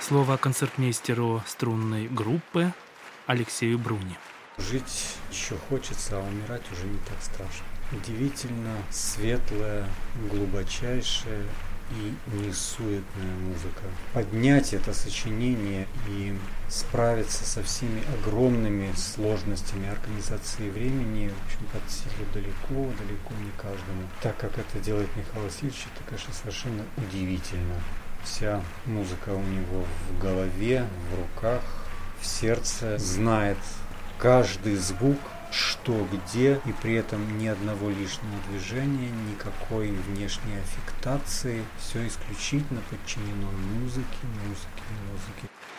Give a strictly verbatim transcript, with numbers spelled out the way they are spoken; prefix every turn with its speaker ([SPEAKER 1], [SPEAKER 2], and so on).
[SPEAKER 1] Слово концертмейстеру струнной группы Алексею Бруни.
[SPEAKER 2] Жить еще хочется, а умирать уже не так страшно. Удивительно светлая, глубочайшая и несуетная музыка. Поднять это сочинение и справиться со всеми огромными сложностями организации времени, в общем, под силу далеко, далеко не каждому. Так как это делает Михаил Васильевич, это, конечно, совершенно удивительно. Вся музыка у него в голове, в руках, в сердце, знает каждый звук, что где, и при этом ни одного лишнего движения, никакой внешней аффектации. Все исключительно подчинено музыке, музыке, музыке.